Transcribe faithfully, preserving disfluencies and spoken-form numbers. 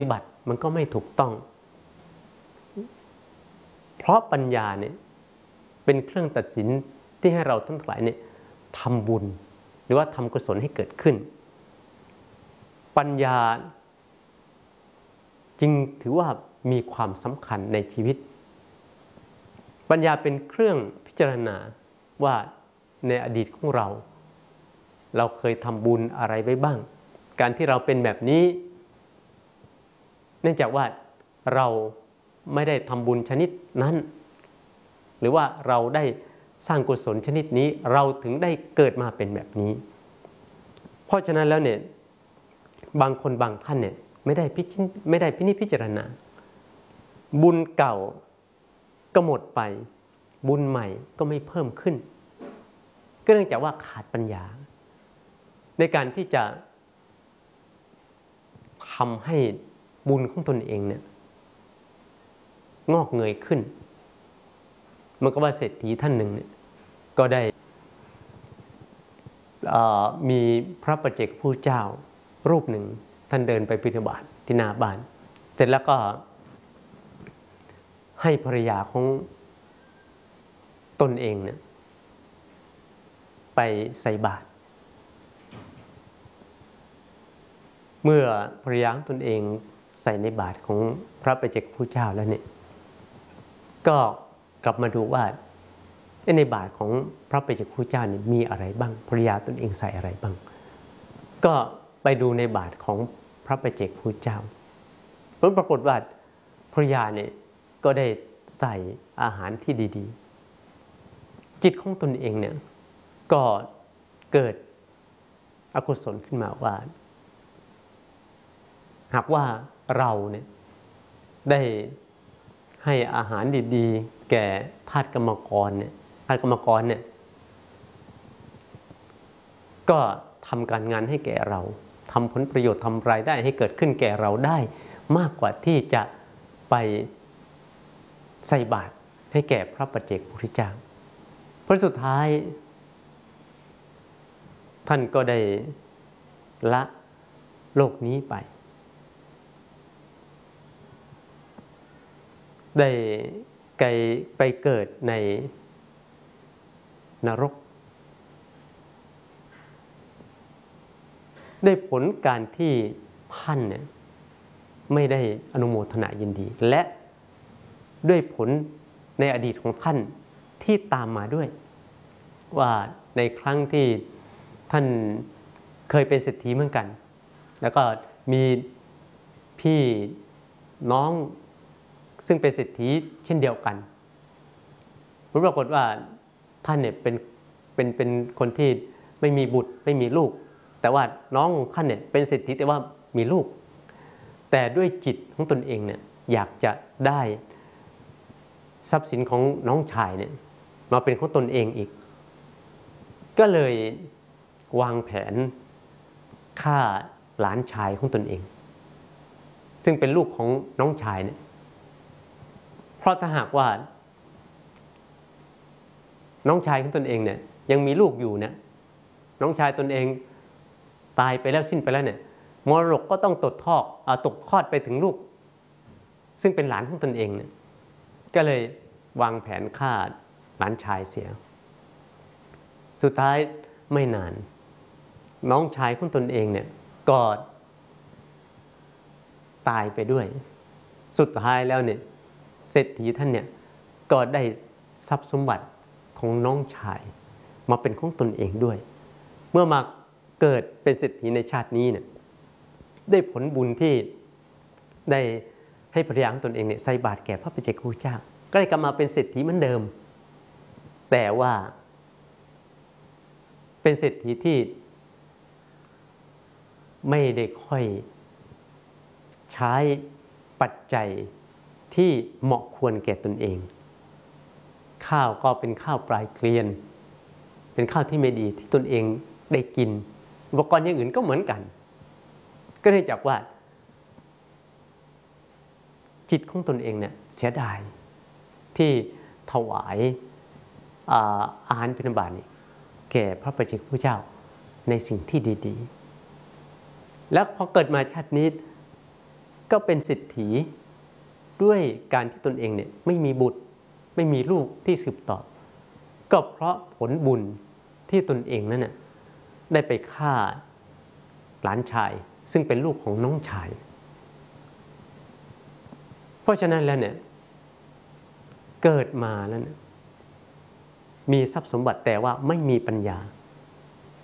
ปฏิบัติมันก็ไม่ถูกต้องเพราะปัญญาเนี่ยเป็นเครื่องตัดสินที่ให้เราทั้งหลายเนี่ยทำบุญหรือว่าทำกุศลให้เกิดขึ้นปัญญาจึงถือว่ามีความสำคัญในชีวิตปัญญาเป็นเครื่องพิจารณาว่าในอดีตของเราเราเคยทำบุญอะไรไว้บ้างการที่เราเป็นแบบนี้เนื่องจากว่าเราไม่ได้ทำบุญชนิดนั้นหรือว่าเราได้สร้างกุศลชนิดนี้เราถึงได้เกิดมาเป็นแบบนี้เพราะฉะนั้นแล้วเนี่ยบางคนบางท่านเนี่ยไม่ได้พิจไม่ได้พินิจพิจารณาบุญเก่าก็หมดไปบุญใหม่ก็ไม่เพิ่มขึ้นก็เนื่องจากว่าขาดปัญญาในการที่จะทำให้บุญของตนเองเนี่ยงอกเงยขึ้นมันก็ว่าเศรษฐีท่านหนึ่งเนี่ยก็ได้มีพระปัจเจกพุทธเจ้ารูปหนึ่งท่านเดินไปบิณฑบาตที่หน้าบ้านเสร็จแล้วก็ให้ภรรยาของตนเองเนี่ยไปใส่บาตรเมื่อภรรยาของตนเองใส่ในบาตรของพระปัจเจกพุทธเจ้าแล้วเนี่ยก็กลับมาดูว่าในบาตรของพระปัจเจกพุทธเจ้าเนี่ยมีอะไรบ้างภรรยาตนเองใส่อะไรบ้างก็ไปดูในบาตรของพระปัจเจกพุทธเจ้าผลปรากฏว่าภรรยาเนี่ยก็ได้ใส่อาหารที่ดีๆจิตของตนเองเนี่ยก็เกิดอกุศลขึ้นมาว่าหากว่าเราเนี่ยได้ให้อาหารดีๆแก่ทาสกรรมกรเนี่ยทาสกรรมกรเนี่ยก็ทำการงานให้แก่เราทำผลประโยชน์ทำรายได้ให้เกิดขึ้นแก่เราได้มากกว่าที่จะไปใส่บาตรให้แก่พระปัจเจกพุทธเจ้าเพราะสุดท้ายท่านก็ได้ละโลกนี้ไปได้ไกลไปเกิดในนรกได้ผลการที่ท่านเนี่ยไม่ได้อนุโมทนายินดีและด้วยผลในอดีตของท่านที่ตามมาด้วยว่าในครั้งที่ท่านเคยเป็นเศรษฐีเหมือนกันแล้วก็มีพี่น้องซึ่งเป็นเศรษฐีเช่นเดียวกันผลปรากฏว่าท่านเนี่ยเป็นเป็นเป็นคนที่ไม่มีบุตรไม่มีลูกแต่ว่าน้องของท่านเนี่ยเป็นเศรษฐีแต่ว่ามีลูกแต่ด้วยจิตของตนเองเนี่ยอยากจะได้ทรัพย์สินของน้องชายเนี่ยมาเป็นของตนเองอีกก็เลยวางแผนฆ่าหลานชายของตนเองซึ่งเป็นลูกของน้องชายเนี่ยเพราะถ้าหากว่าน้องชายของตนเองเนี่ยยังมีลูกอยู่เนี่ยน้องชายตนเองตายไปแล้วสิ้นไปแล้วเนี่ยมรดกก็ต้องตกทอดเอาตกทอดไปถึงลูกซึ่งเป็นหลานของตนเองเนี่ยก็เลยวางแผนฆ่าหลานชายเสียสุดท้ายไม่นานน้องชายของตนเองเนี่ยก็ตายไปด้วยสุดท้ายแล้วเนี่ยเศรษฐีท่านเนี่ยก็ได้ทรัพย์สมบัติของน้องชายมาเป็นของตนเองด้วยเมื่อมาเกิดเป็นเศรษฐีในชาตินี้เนี่ยได้ผลบุญที่ได้ให้ภรรยาของตนเองเนี่ยใส่บาตรแก่พระปัจเจกพุทธเจ้าก็ได้กลับมาเป็นเศรษฐีเหมือนเดิมแต่ว่าเป็นเศรษฐีที่ไม่ได้ค่อยใช้ปัจจัยที่เหมาะควรแก่ตนเองข้าวก็เป็นข้าวปลายเกลียนเป็นข้าวที่ไม่ดีที่ตนเองได้กินอุปกรณ์อย่างอื่นก็เหมือนกันก็เนื่องจากว่าจิตของตนเองเนี่ยเสียดายที่ถวายอาหารบิณฑบาตนี่แก่พระปัจเจกพุทธเจ้าในสิ่งที่ดีๆแล้วพอเกิดมาชาตินี้ก็เป็นเศรษฐีด้วยการที่ตนเองเนี่ยไม่มีบุตรไม่มีลูกที่สืบต่อก็เพราะผลบุญที่ตนเองนั้นน่ะได้ไปฆ่าหลานชายซึ่งเป็นลูกของน้องชายเพราะฉะนั้นแล้วเนี่ยเกิดมาแล้วเนี่ยมีทรัพย์สมบัติแต่ว่าไม่มีปัญญา